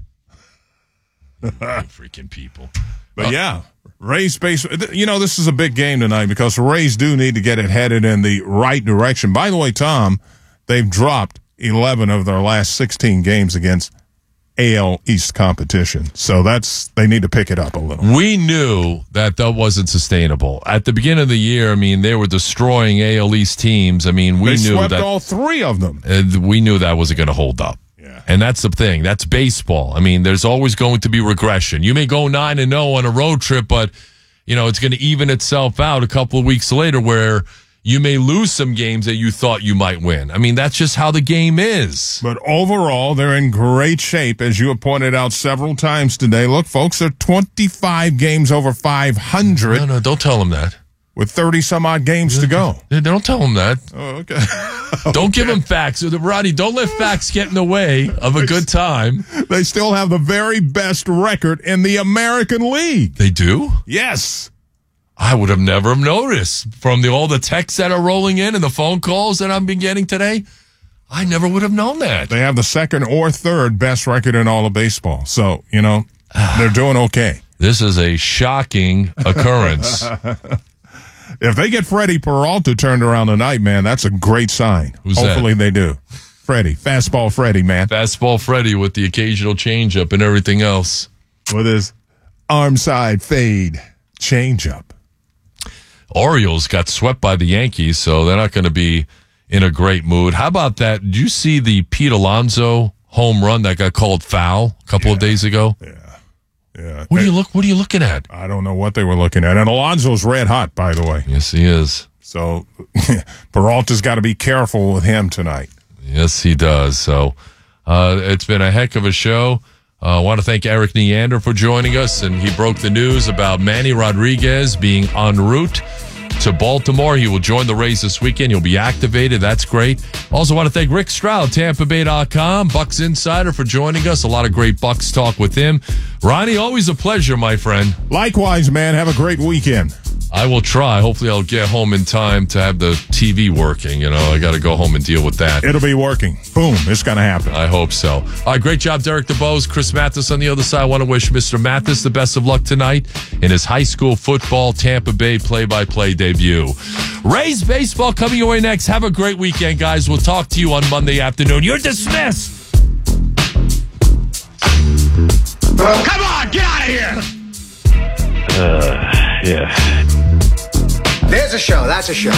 Freaking people. But uh, yeah... Rays base, you know, this is a big game tonight because the Rays do need to get it headed in the right direction. By the way, Tom, they've dropped eleven of their last sixteen games against A L East competition. So that's, they need to pick it up a little. We knew that that wasn't sustainable. At the beginning of the year, I mean, they were destroying A L East teams. I mean, we they knew swept that. all three of them. Uh, we knew that wasn't going to hold up. And that's the thing. That's baseball. I mean, there's always going to be regression. You may go nine and zero on a road trip, but you know it's going to even itself out a couple of weeks later, where you may lose some games that you thought you might win. I mean, that's just how the game is. But overall, they're in great shape, as you have pointed out several times today. Look, folks, they're twenty-five games over five hundred. No, no, don't tell them that. With thirty some odd games to go. Don't tell them that. Oh, okay. Don't okay. give them facts. Roddy, don't let facts get in the way of a good time. They still have the very best record in the American League. They do? Yes. I would have never noticed from the all the texts that are rolling in and the phone calls that I've been getting today. I never would have known that. They have the second or third best record in all of baseball. So, you know, they're doing okay. This is a shocking occurrence. If they get Freddie Peralta turned around tonight, man, that's a great sign. Who's Hopefully that? they do. Freddie. Fastball Freddie, man. Fastball Freddie with the occasional changeup and everything else. With his arm side fade changeup. Orioles got swept by the Yankees, so they're not going to be in a great mood. How about that? Did you see the Pete Alonso home run that got called foul a couple yeah. of days ago? Yeah. Yeah. What are you look? What are you looking at? I don't know what they were looking at. And Alonso's red hot, by the way. Yes, he is. So Peralta's got to be careful with him tonight. Yes, he does. So uh, it's been a heck of a show. Uh, I want to thank Eric Neander for joining us, and he broke the news about Manny Rodriguez being en route to Baltimore. He will join the Rays this weekend. He'll be activated. That's great. Also want to thank Rick Stroud, Tampa Bay dot com, Bucs Insider, for joining us. A lot of great Bucs talk with him. Ronnie, always a pleasure, my friend. Likewise, man. Have a great weekend. I will try. Hopefully I'll get home in time to have the T V working. You know, I got to go home and deal with that. It'll be working. Boom. It's going to happen. I hope so. All right, great job, Derek DeBose. Chris Mathis on the other side. I want to wish Mister Mathis the best of luck tonight in his high school football Tampa Bay play-by-play debut. Rays baseball coming your way next. Have a great weekend, guys. We'll talk to you on Monday afternoon. You're dismissed. Come on, get out of here. Uh, yeah. There's a show. That's a show.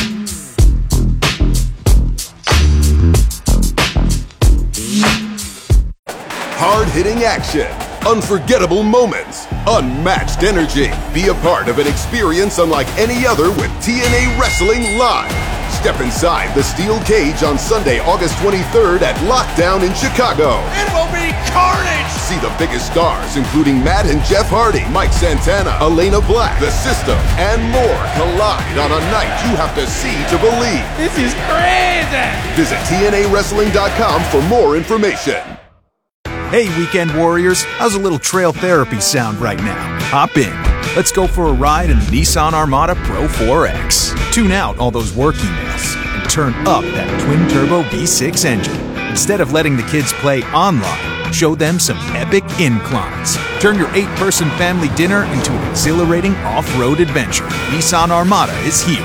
Hard-hitting action, unforgettable moments, unmatched energy. Be a part of an experience unlike any other with T N A Wrestling Live. Step inside the steel cage on Sunday, August twenty-third at Lockdown in Chicago. It will be carnage! See the biggest stars, including Matt and Jeff Hardy, Mike Santana, Elena Black, The System, and more collide on a night you have to see to believe. This is crazy! Visit T N A wrestling dot com for more information. Hey, Weekend Warriors, how's a little trail therapy sound right now? Hop in. Let's go for a ride in the Nissan Armada Pro four X. Tune out all those work emails and turn up that twin-turbo V six engine. Instead of letting the kids play online, show them some epic inclines. Turn your eight-person family dinner into an exhilarating off-road adventure. Nissan Armada is here.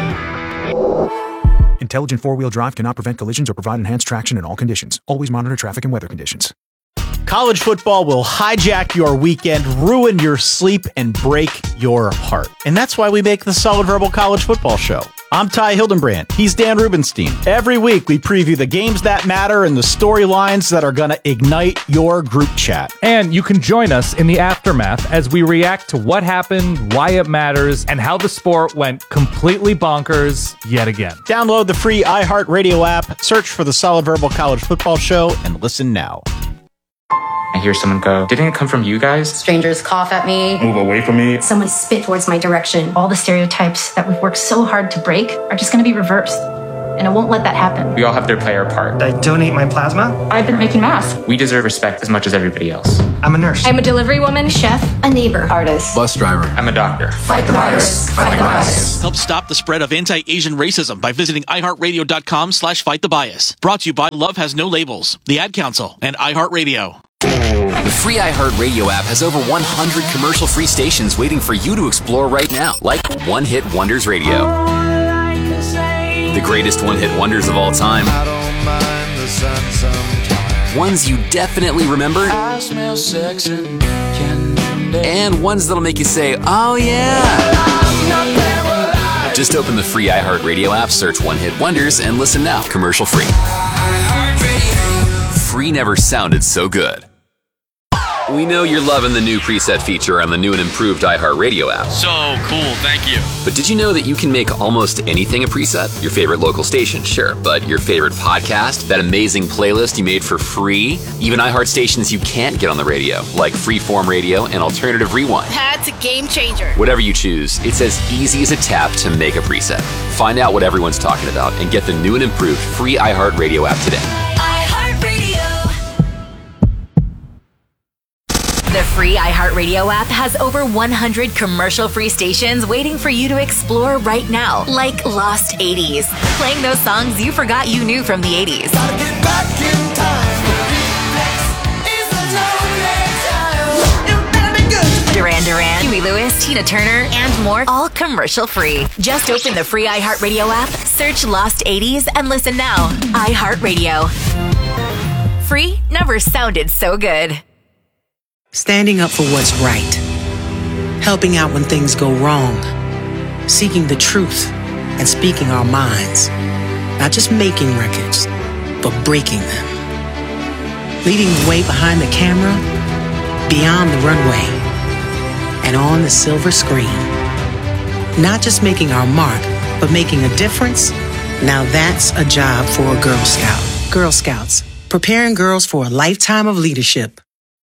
Intelligent four-wheel drive cannot prevent collisions or provide enhanced traction in all conditions. Always monitor traffic and weather conditions. College football will hijack your weekend, ruin your sleep, and break your heart. And that's why we make the Solid Verbal College Football Show. I'm Ty Hildenbrand. He's Dan Rubenstein. Every week, we preview the games that matter and the storylines that are going to ignite your group chat. And you can join us in the aftermath as we react to what happened, why it matters, and how the sport went completely bonkers yet again. Download the free iHeartRadio app, search for the Solid Verbal College Football Show, and listen now. I hear someone go, "Didn't it come from you guys?" Strangers cough at me. Move away from me. Someone spit towards my direction. All the stereotypes that we've worked so hard to break are just going to be reversed. And I won't let that happen. We all have to play our part. I donate my plasma. I've been making masks. We deserve respect as much as everybody else. I'm a nurse. I'm a delivery woman, chef, a neighbor, artist, bus driver. I'm a doctor. Fight the virus. Fight the bias. Help stop the spread of anti-Asian racism by visiting iHeartRadio.com slash fight the bias. Brought to you by Love Has No Labels, the Ad Council, and iHeartRadio. The free iHeartRadio app has over one hundred commercial-free stations waiting for you to explore right now, like One Hit Wonders Radio. The greatest one-hit wonders of all time. I don't mind the sun sometimes. Ones you definitely remember. I smell sex and candy. And ones that'll make you say, oh yeah. Just open the free iHeartRadio app, search One Hit Wonders, and listen now, commercial-free. Free never sounded so good. We know you're loving the new preset feature on the new and improved iHeartRadio app. So cool, thank you. But did you know that you can make almost anything a preset? Your favorite local station, sure, but your favorite podcast, that amazing playlist you made for free, even iHeart stations you can't get on the radio, like Freeform Radio and Alternative Rewind. That's a game changer. Whatever you choose, it's as easy as a tap to make a preset. Find out what everyone's talking about and get the new and improved free iHeartRadio app today. The free iHeartRadio app has over one hundred commercial-free stations waiting for you to explore right now, like Lost eighties, playing those songs you forgot you knew from the eighties. Gotta get back in time. You better be good. Duran Duran, Huey Lewis, Tina Turner, and more, all commercial-free. Just open the free iHeartRadio app, search Lost eighties, and listen now. iHeartRadio. Free never sounded so good. Standing up for what's right. Helping out when things go wrong. Seeking the truth and speaking our minds. Not just making records, but breaking them. Leading the way behind the camera, beyond the runway, and on the silver screen. Not just making our mark, but making a difference. Now that's a job for a Girl Scout. Girl Scouts, preparing girls for a lifetime of leadership.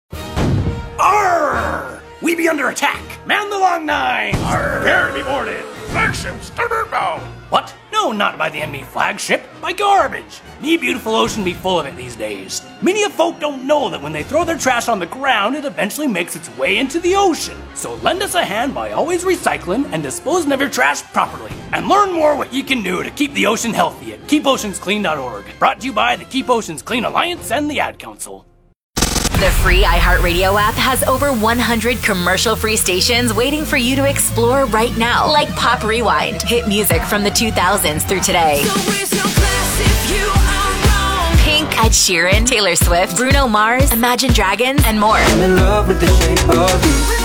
Arr! We be under attack. Man the long nine. Arr! Prepare to be boarded. Flagship starboard bound. What? No, not by the enemy flagship. By garbage. Me beautiful ocean be full of it these days. Many of folk don't know that when they throw their trash on the ground, it eventually makes its way into the ocean. So lend us a hand by always recycling and disposing of your trash properly. And learn more what you can do to keep the ocean healthy at keep oceans clean dot org. Brought to you by the Keep Oceans Clean Alliance and the Ad Council. The free iHeartRadio app has over one hundred commercial-free stations waiting for you to explore right now, like Pop Rewind, hit music from the two thousands through today. So raise your glass if you are wrong. Pink, Ed Sheeran, Taylor Swift, Bruno Mars, Imagine Dragons, and more. I'm in love with the shape of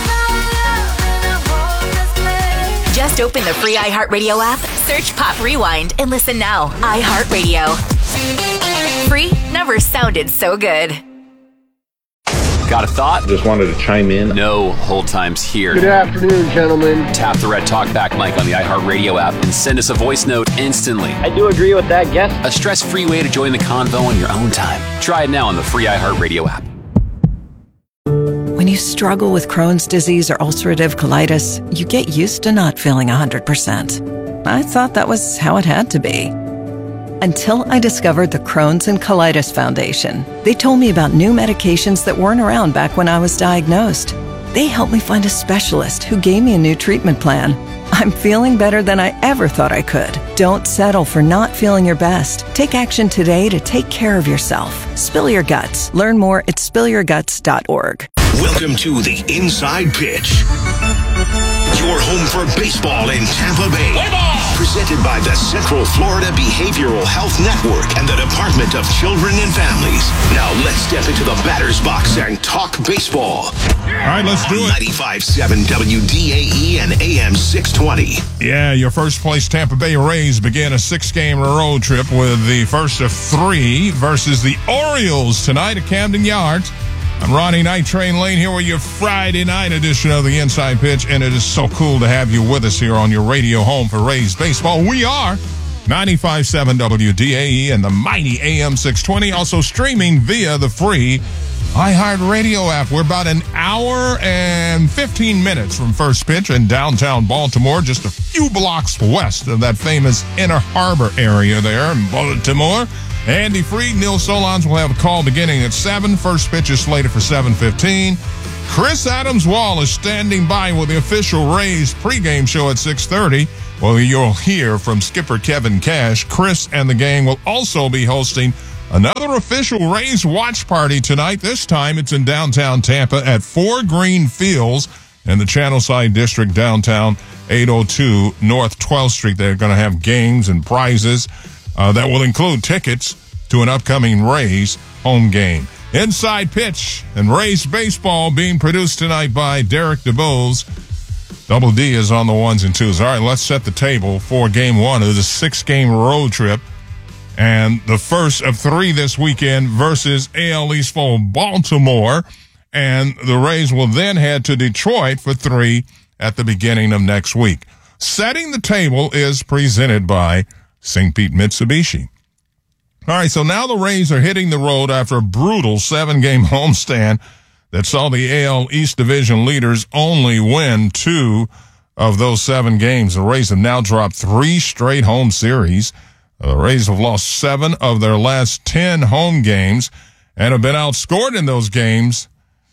you. Just open the free iHeartRadio app, search Pop Rewind, and listen now. iHeartRadio. Free never sounded so good. Got a thought? Just wanted to chime in. No hold times here. Good afternoon, gentlemen. Tap the red talkback mic on the iHeartRadio app and send us a voice note instantly. I do agree with that guess. A stress-free way to join the convo on your own time. Try it now on the free iHeartRadio app. When you struggle with Crohn's disease or ulcerative colitis, you get used to not feeling one hundred percent. I thought that was how it had to be. Until I discovered the Crohn's and Colitis Foundation. They told me about new medications that weren't around back when I was diagnosed. They helped me find a specialist who gave me a new treatment plan. I'm feeling better than I ever thought I could. Don't settle for not feeling your best. Take action today to take care of yourself. Spill your guts. Learn more at spill your guts dot org. Welcome to the Inside Pitch. your home for baseball in Tampa Bay. Presented by the Central Florida Behavioral Health Network and the Department of Children and Families. Now let's step into the batter's box and talk baseball. All right, let's do it. ninety-five point seven W D A E and A M six twenty. Yeah, your first place Tampa Bay Rays begin a six-game road trip with the first of three versus the Orioles tonight at Camden Yards. I'm Ronnie Night Train Lane here with your Friday night edition of the Inside Pitch, and it is so cool to have you with us here on your radio home for Rays baseball. We are ninety-five point seven W D A E and the mighty A M six twenty, also streaming via the free iHeartRadio app. We're about an hour and fifteen minutes from first pitch in downtown Baltimore, just a few blocks west of that famous Inner Harbor area there in Baltimore. Andy Freed, Neil Solondz will have a call beginning at seven. First pitch is slated for seven fifteen. Chris Adams-Wall is standing by with the official Rays pregame show at six thirty. Well, you'll hear from skipper Kevin Cash. Chris and the gang will also be hosting another official Rays watch party tonight. This time it's in downtown Tampa at Four Green Fields in the Channelside District downtown, eight oh two North twelfth Street. They're going to have games and prizes uh, that will include tickets to an upcoming Rays home game. Inside Pitch and Rays baseball being produced tonight by Derek DeBose. Double D is on the ones and twos. All right, let's set the table for game one of the six-game road trip, and the first of three this weekend versus A L East foe Baltimore. And the Rays will then head to Detroit for three at the beginning of next week. Setting the table is presented by Saint Pete Mitsubishi. All right, so now the Rays are hitting the road after a brutal seven-game homestand that saw the A L East Division leaders only win two of those seven games. The Rays have now dropped three straight home series. The Rays have lost seven of their last ten home games and have been outscored in those games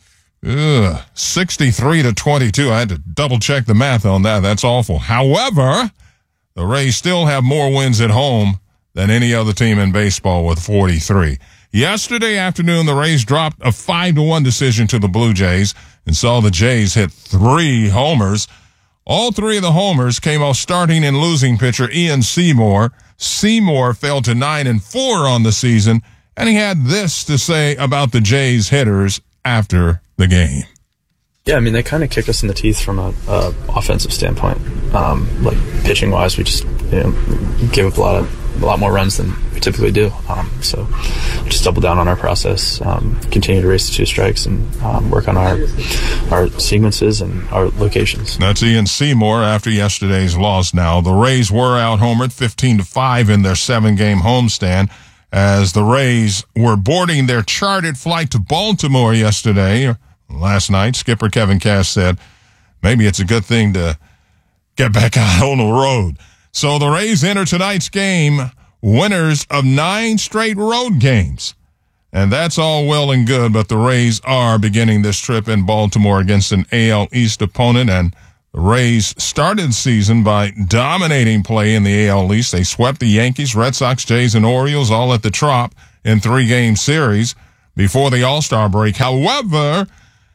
ugh, sixty-three to twenty-two. I had to double-check the math on that. That's awful. However, the Rays still have more wins at home than any other team in baseball with forty-three. Yesterday afternoon, the Rays dropped a five to one decision to the Blue Jays and saw the Jays hit three homers. All three of the homers came off starting and losing pitcher Ian Seymour. Seymour fell to nine and four on the season, and he had this to say about the Jays hitters after the game. Yeah, I mean, they kind of kicked us in the teeth from a, a offensive standpoint. Um, like pitching wise, we just you know, give up a lot of a lot more runs than we typically do. Um, so just double down on our process, um, continue to race the two strikes, and um, work on our our sequences and our locations. That's Ian Seymour after yesterday's loss. Now the Rays were out homered fifteen to five in their seven-game homestand as the Rays were boarding their chartered flight to Baltimore yesterday. Last night, skipper Kevin Cash said maybe it's a good thing to get back out on the road. So the Rays enter tonight's game winners of nine straight road games. And that's all well and good, but the Rays are beginning this trip in Baltimore against an A L East opponent, and the Rays started the season by dominating play in the A L East. They swept the Yankees, Red Sox, Jays, and Orioles all at the Trop in three-game series before the All-Star break. However,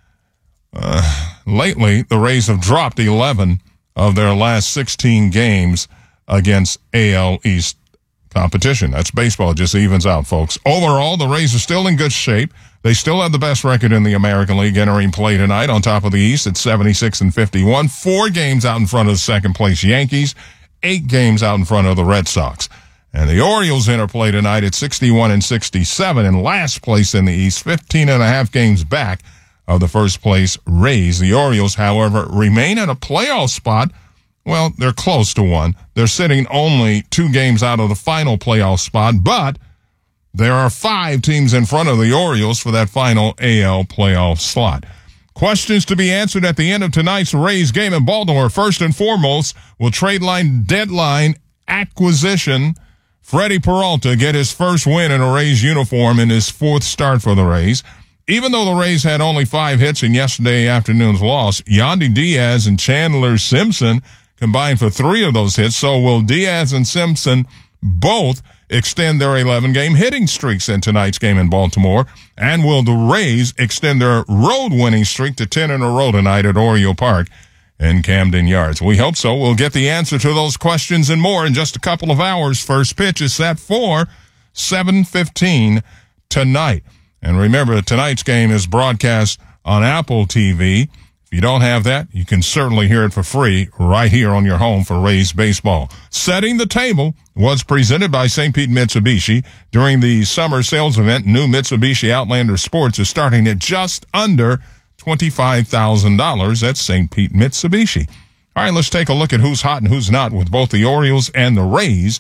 uh, lately the Rays have dropped eleven of their last sixteen games against A L East competition. That's baseball. It just evens out, folks. Overall, the Rays are still in good shape. They still have the best record in the American League entering play tonight on top of the East at seventy-six and fifty-one. Four games out in front of the second-place Yankees. Eight games out in front of the Red Sox. And the Orioles enter play tonight at sixty-one and sixty-seven in last place in the East, fifteen and a half games back of the first-place Rays. The Orioles, however, remain at a playoff spot. Well, they're close to one. They're sitting only two games out of the final playoff spot, but there are five teams in front of the Orioles for that final A L playoff slot. Questions to be answered at the end of tonight's Rays game in Baltimore. First and foremost, will trade line deadline acquisition Freddie Peralta get his first win in a Rays uniform in his fourth start for the Rays? Even though the Rays had only five hits in yesterday afternoon's loss, Yandy Diaz and Chandler Simpson combined for three of those hits. So will Diaz and Simpson both extend their eleven-game hitting streaks in tonight's game in Baltimore? And will the Rays extend their road winning streak to ten in a row tonight at Oriole Park in Camden Yards? We hope so. We'll get the answer to those questions and more in just a couple of hours. First pitch is set for seven fifteen tonight. And remember, tonight's game is broadcast on Apple T V. If you don't have that, you can certainly hear it for free right here on your home for Rays baseball. Setting the Table was presented by Saint Pete Mitsubishi during the summer sales event. New Mitsubishi Outlander Sports is starting at just under twenty-five thousand dollars at Saint Pete Mitsubishi. All right, let's take a look at who's hot and who's not with both the Orioles and the Rays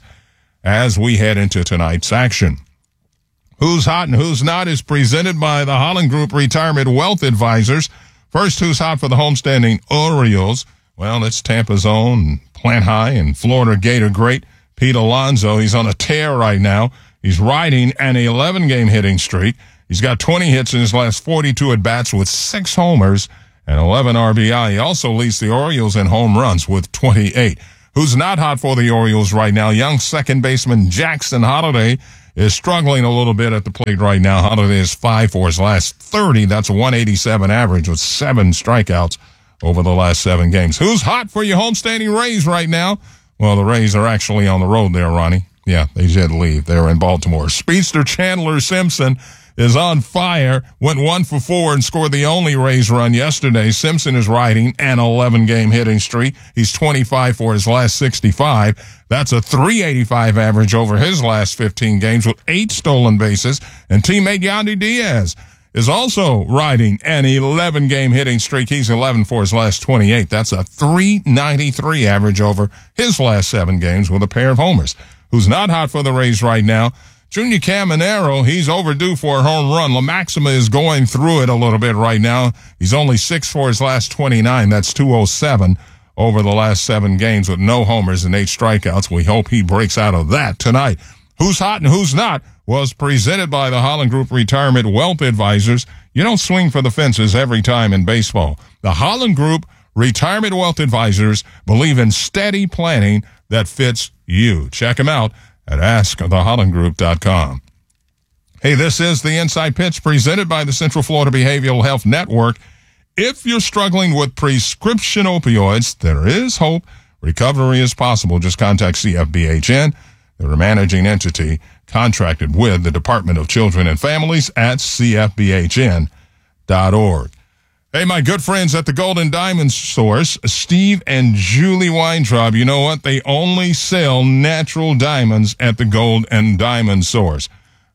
as we head into tonight's action. Who's hot and who's not is presented by the Holland Group Retirement Wealth Advisors. First, who's hot for the homestanding Orioles? Well, it's Tampa's own Plant High and Florida Gator great Pete Alonso. He's on a tear right now. He's riding an eleven-game hitting streak. He's got twenty hits in his last forty-two at-bats with six homers and eleven R B I. He also leads the Orioles in home runs with twenty-eight. Who's not hot for the Orioles right now? Young second baseman Jackson Holliday is struggling a little bit at the plate right now. Holliday is five for his last thirty. That's a one eighty-seven average with seven strikeouts over the last seven games. Who's hot for your homestanding Rays right now? Well, the Rays are actually on the road there, Ronnie. Yeah, they did leave. They're in Baltimore. Speedster Chandler Simpson is on fire, went one for four and scored the only Rays run yesterday. Simpson is riding an eleven-game hitting streak. He's twenty-five for his last sixty-five. That's a three eighty-five average over his last fifteen games with eight stolen bases. And teammate Yandy Diaz is also riding an eleven-game hitting streak. He's eleven for his last twenty-eight. That's a three ninety-three average over his last seven games with a pair of homers. Who's not hot for the Rays right now? Junior Caminero, he's overdue for a home run. La Maxima is going through it a little bit right now. He's only six for his last twenty-nine. That's two oh seven over the last seven games with no homers and eight strikeouts. We hope he breaks out of that tonight. Who's hot and who's not was presented by the Holland Group Retirement Wealth Advisors. You don't swing for the fences every time in baseball. The Holland Group Retirement Wealth Advisors believe in steady planning that fits you. Check them out at ask the holland group dot com. Hey, this is the Inside Pitch presented by the Central Florida Behavioral Health Network. If you're struggling with prescription opioids, there is hope. Recovery is possible. Just contact C F B H N. They're a managing entity contracted with the Department of Children and Families at C F B H N dot org. Hey, my good friends at the Golden Diamond Source, Steve and Julie Weintraub, you know what? They only sell natural diamonds at the Gold and Diamond Source.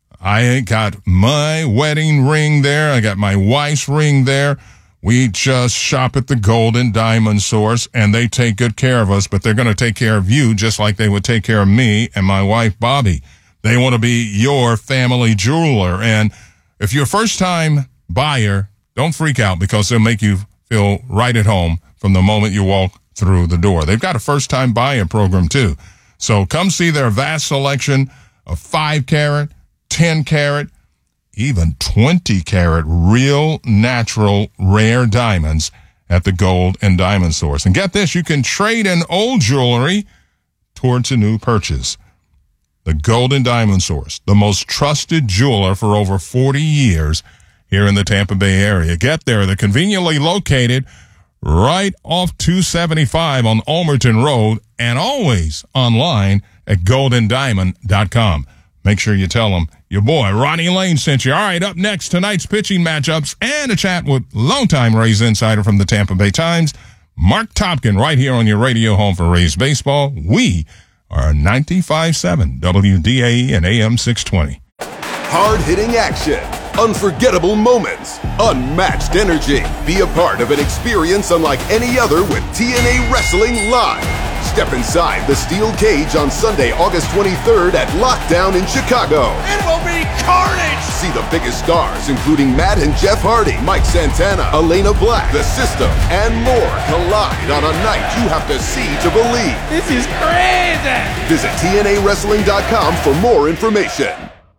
I got my wedding ring there. I got my wife's ring there. We just shop at the Golden Diamond Source, and they take good care of us, but they're going to take care of you just like they would take care of me and my wife, Bobby. They want to be your family jeweler. And if you're a first-time buyer, don't freak out because they'll make you feel right at home from the moment you walk through the door. They've got a first-time buyer program, too. So come see their vast selection of five carat, ten carat, even twenty carat real, natural, rare diamonds at the Gold and Diamond Source. And get this, you can trade in old jewelry towards a new purchase. The Gold and Diamond Source, the most trusted jeweler for over forty years here in the Tampa Bay area. Get there. They're conveniently located right off two seventy-five on Ulmerton Road and always online at golden diamond dot com. Make sure you tell them your boy Ronnie Lane sent you. All right, up next, tonight's pitching matchups and a chat with longtime Rays insider from the Tampa Bay Times, Mark Topkin, right here on your radio home for Rays baseball. We are ninety-five point seven W D A E and A M six twenty. Hard-hitting action, unforgettable moments, unmatched energy. Be a part of an experience unlike any other with T N A Wrestling Live. Step inside the steel cage on Sunday, August twenty-third at Lockdown in Chicago. It will be carnage! See the biggest stars, including Matt and Jeff Hardy, Mike Santana, Elena Black, The System, and more collide on a night you have to see to believe. This is crazy! Visit T N A wrestling dot com for more information.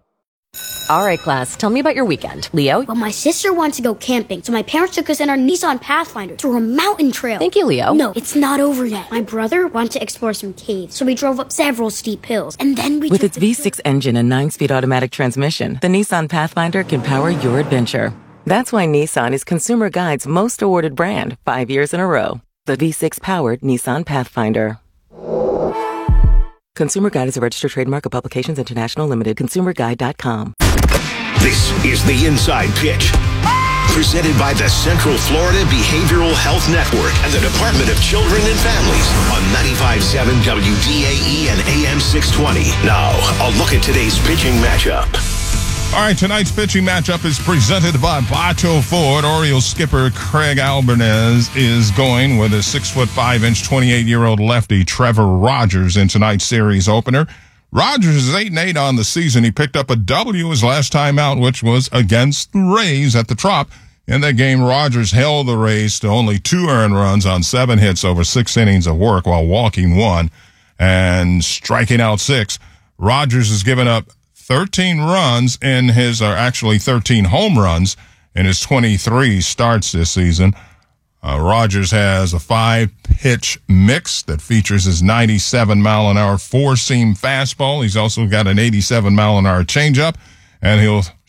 All right, class, tell me about your weekend. Leo? Well, my sister wanted to go camping, so my parents took us in our Nissan Pathfinder through a mountain trail. Thank you, Leo. No, it's not over yet. My brother wanted to explore some caves, so we drove up several steep hills, and then we With its V six engine and nine-speed automatic transmission, the Nissan Pathfinder can power your adventure. That's why Nissan is Consumer Guide's most awarded brand five years in a row. The V six powered Nissan Pathfinder. Consumer Guide is a registered trademark of Publications International Limited. consumer guide dot com. This is the Inside Pitch. Presented by the Central Florida Behavioral Health Network and the Department of Children and Families on ninety-five point seven W D A E and A M six twenty. Now, a look at today's pitching matchup. All right, tonight's pitching matchup is presented by Bato Ford. Orioles skipper Craig Albanese is going with a six foot five inch, twenty-eight-year-old lefty Trevor Rogers in tonight's series opener. Rogers is eight and eight on the season. He picked up a W his last time out, which was against the Rays at the Trop. In that game, Rogers held the Rays to only two earned runs on seven hits over six innings of work while walking one and striking out six. Rogers has given up thirteen runs in his, or actually thirteen home runs in his twenty-three starts this season. Uh, Rogers has a five-pitch mix that features his ninety-seven mile an hour four-seam fastball. He's also got an eighty-seven mile an hour changeup, and he'll